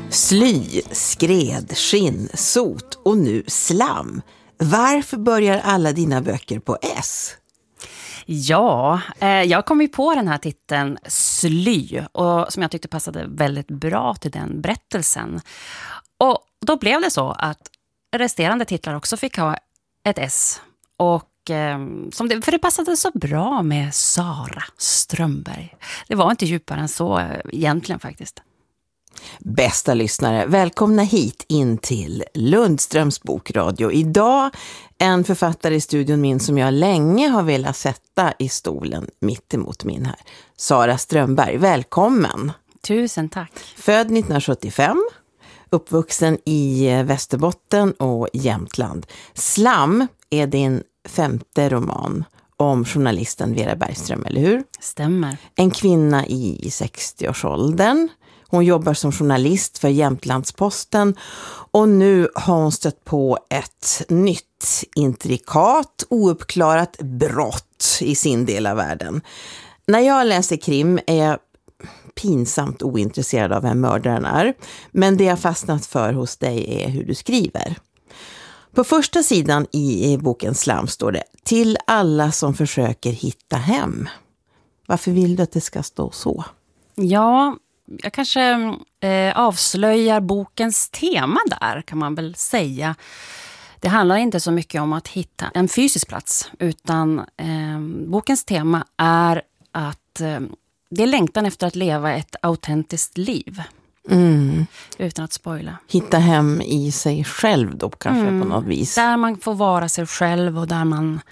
Sly, skred, skinn, sot och nu slam. Varför börjar alla dina böcker på S? Ja, jag kom ju på den här titeln Sly och som jag tyckte passade väldigt bra till den berättelsen. Och då blev det så att resterande titlar också fick ha ett S. Och för det passade så bra med Sara Strömberg. Det var inte djupare än så egentligen faktiskt. Bästa lyssnare, välkomna hit in till Lundströms bokradio. Idag en författare i studion min som jag länge har velat sätta i stolen mitt emot min här. Sara Strömberg, välkommen. Tusen tack. Född 1975, uppvuxen i Västerbotten och Jämtland. Slam är din 5:e roman om journalisten Vera Bergström, eller hur? Stämmer. En kvinna i 60-årsåldern. Hon jobbar som journalist för Jämtlandsposten och nu har hon stött på ett nytt, intrikat, ouppklarat brott i sin del av världen. När jag läser krim är jag pinsamt ointresserad av vem mördaren är, men det jag fastnat för hos dig är hur du skriver. På första sidan i boken Slam står det: till alla som försöker hitta hem. Varför vill du att det ska stå så? Ja, jag kanske avslöjar bokens tema där, kan man väl säga. Det handlar inte så mycket om att hitta en fysisk plats, utan bokens tema är att det är längtan efter att leva ett autentiskt liv. Utan att spoila. Hitta hem i sig själv då kanske på något vis. Där man får vara sig själv och där man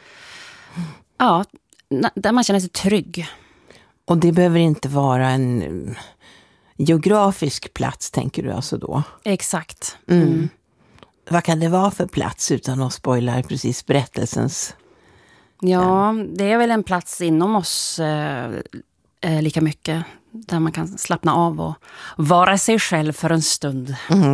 känner sig trygg. Och det behöver inte vara en geografisk plats, tänker du alltså då? Exakt. Vad kan det vara för plats utan att spoila precis berättelsens? Ja, det är väl en plats inom oss lika mycket. Där man kan slappna av och vara sig själv för en stund.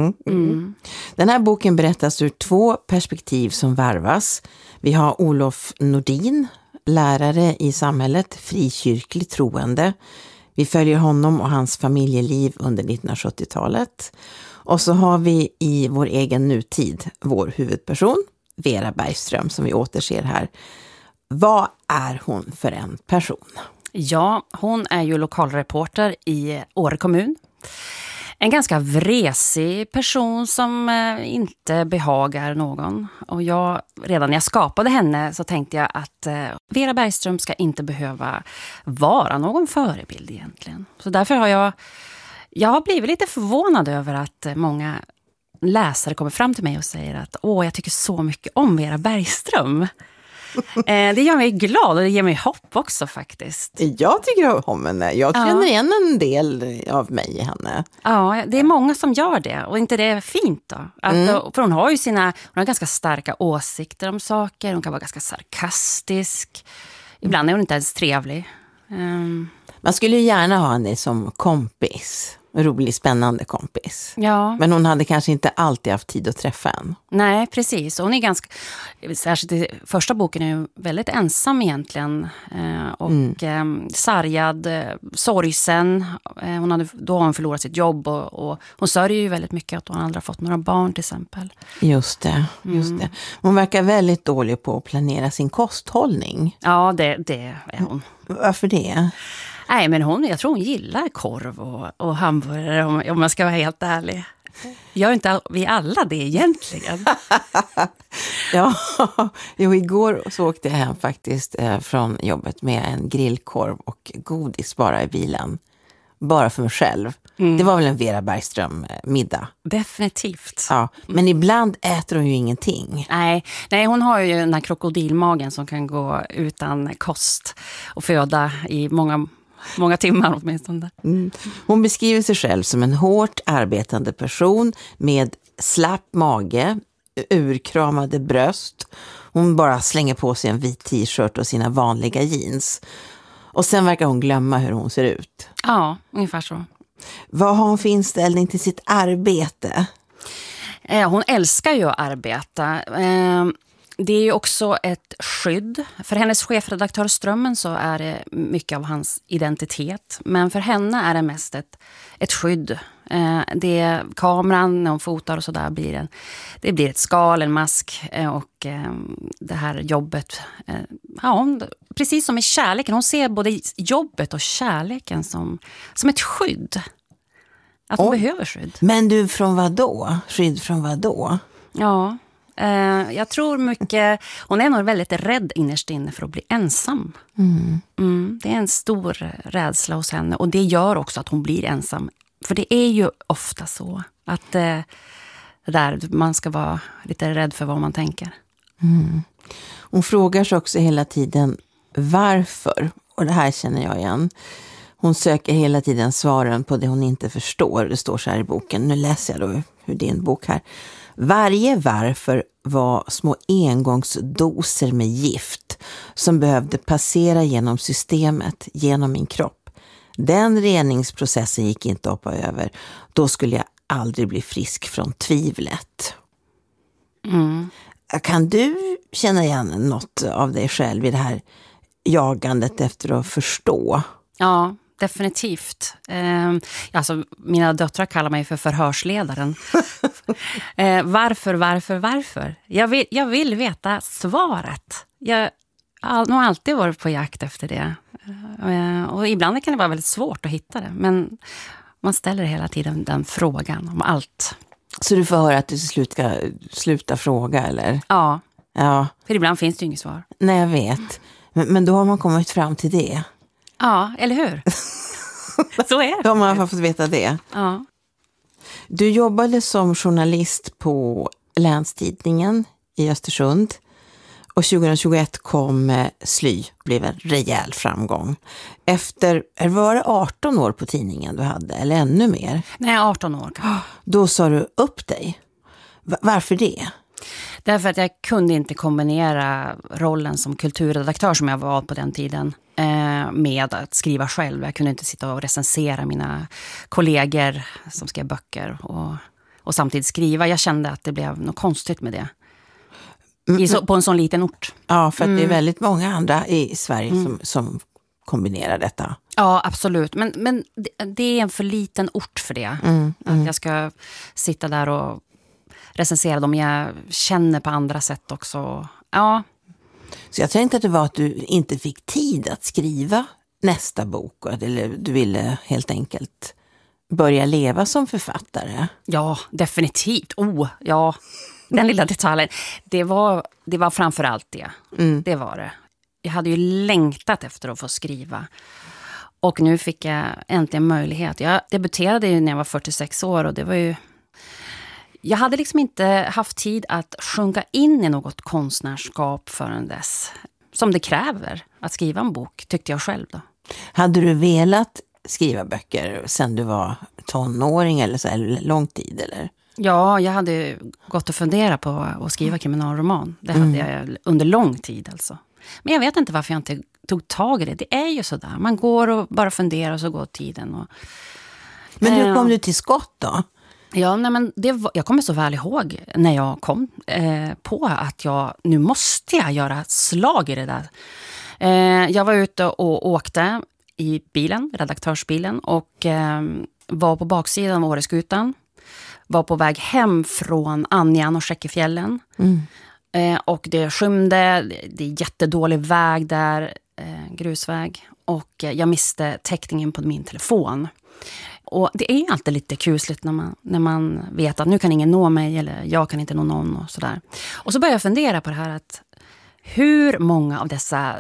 Den här boken berättas ur 2 perspektiv som varvas. Vi har Olof Nordin, lärare i samhället, frikyrkligt troende. Vi följer honom och hans familjeliv under 1970-talet. Och så har vi i vår egen nutid vår huvudperson, Vera Bergström, som vi återser här. Vad är hon för en person? Ja, hon är ju lokalreporter i Åre kommun. En ganska vresig person som inte behagar någon. Och redan när jag skapade henne så tänkte jag att Vera Bergström ska inte behöva vara någon förebild egentligen. Så därför har jag har blivit lite förvånad över att många läsare kommer fram till mig och säger att jag tycker så mycket om Vera Bergström. Det gör mig glad och det ger mig hopp också faktiskt. Jag tycker om henne. Jag känner igen en del av mig i henne. Ja, det är många som gör det. Och inte det är fint då. För hon har ganska starka åsikter om saker. Hon kan vara ganska sarkastisk. Ibland är hon inte ens trevlig. Man skulle ju gärna ha henne som kompis. Rolig, spännande kompis. Ja. Men hon hade kanske inte alltid haft tid att träffa en. Nej, precis. Hon är ganska, särskilt i första boken är hon väldigt ensam egentligen. Och sargad, sorgsen. Då har hon förlorat sitt jobb och hon sörjer ju väldigt mycket att hon aldrig har fått några barn till exempel. Just det. Hon verkar väldigt dålig på att planera sin kosthållning. Ja, det är hon. Varför det? Nej, men jag tror hon gillar korv och hamburgare om man ska vara helt ärlig. Gör inte vi alla det egentligen? Ja, igår så åkte jag hem faktiskt från jobbet med en grillkorv och godis bara i bilen. Bara för mig själv. Det var väl en Vera Bergström-middag. Definitivt. Ja, men ibland äter hon ju ingenting. Nej, hon har ju den här krokodilmagen som kan gå utan kost och föda i många timmar åtminstone. Hon beskriver sig själv som en hårt arbetande person med slapp mage, urkramade bröst. Hon bara slänger på sig en vit t-shirt och sina vanliga jeans. Och sen verkar hon glömma hur hon ser ut. Ja, ungefär så. Vad har hon för inställning till sitt arbete? Hon älskar ju att arbeta. Det är ju också ett skydd. För hennes chefredaktör Strömmen så är det mycket av hans identitet. Men för henne är det mest ett skydd. Det är kameran när hon fotar och sådär det blir ett skal, en mask och det här jobbet. Precis som i kärleken. Hon ser både jobbet och kärleken som ett skydd. Att hon behöver skydd. Men du, från vad då? Skydd från vad då? Ja, jag tror mycket... Hon är nog väldigt rädd innerst inne för att bli ensam. Det är en stor rädsla hos henne. Och det gör också att hon blir ensam. För det är ju ofta så att där man ska vara lite rädd för vad man tänker. Hon frågar sig också hela tiden varför. Och det här känner jag igen. Hon söker hela tiden svaren på det hon inte förstår. Det står så här i boken. Nu läser jag då hur din bok här. Varje varför var små engångsdoser med gift som behövde passera genom systemet, genom min kropp. Den reningsprocessen gick inte att hoppa över. Då skulle jag aldrig bli frisk från tvivlet. Kan du känna igen något av dig själv i det här jagandet efter att förstå? Ja, definitivt. Alltså, mina döttrar kallar mig för förhörsledaren. Varför? Jag vill veta svaret. Jag har nog alltid varit på jakt efter det. Och ibland kan det vara väldigt svårt att hitta det. Men man ställer hela tiden den frågan om allt. Så du får höra att du ska sluta fråga, eller? Ja. Ja. För ibland finns det ju inget svar. Nej, jag vet. Men då har man kommit fram till det. Ja, eller hur? Så är det. Då har man fått veta det. Ja. Du jobbade som journalist på Länstidningen i Östersund. Och 2021 kom Sly, blev en rejäl framgång. Var det 18 år på tidningen du hade, eller ännu mer? Nej, 18 år. Då sa du upp dig. Varför det? Därför att jag kunde inte kombinera rollen som kulturredaktör som jag var på den tiden med att skriva själv. Jag kunde inte sitta och recensera mina kollegor som skrev böcker och samtidigt skriva. Jag kände att det blev något konstigt med det. På en sån liten ort. Ja, för att det är väldigt många andra i Sverige som kombinerar detta. Ja, absolut. Men det är en för liten ort för det. Att jag ska sitta där och recensera dem jag känner på andra sätt också. Ja. Så jag tänkte att det var att du inte fick tid att skriva nästa bok. Eller du ville helt enkelt börja leva som författare. Ja, definitivt. Ja. Den lilla detaljen. Det var framförallt det. Det var det. Jag hade ju längtat efter att få skriva. Och nu fick jag äntligen möjlighet. Jag debuterade ju när jag var 46 år och det var ju... Jag hade liksom inte haft tid att sjunga in i något konstnärskap förrän dess. Som det kräver att skriva en bok, tyckte jag själv då. Hade du velat skriva böcker sen du var tonåring eller så här lång tid, eller? Ja, jag hade gått och funderat på att skriva kriminalroman. Det hade jag under lång tid alltså. Men jag vet inte varför jag inte tog tag i det. Det är ju sådär. Man går och bara funderar och så går tiden. Men hur kom du till skott då? Ja, nej, men jag kommer så väl ihåg när jag kom på att nu måste jag göra slag i det där. Jag var ute och åkte i bilen, redaktörsbilen, och var på baksidan av Åreskutan. Var på väg hem från Anjan och Skäckefjällen. Och det skymde, det är jättedålig väg där, grusväg. Och jag miste täckningen på min telefon. Och det är alltid lite kusligt när man vet att nu kan ingen nå mig eller jag kan inte nå någon och sådär. Och så började jag fundera på det här att hur många av dessa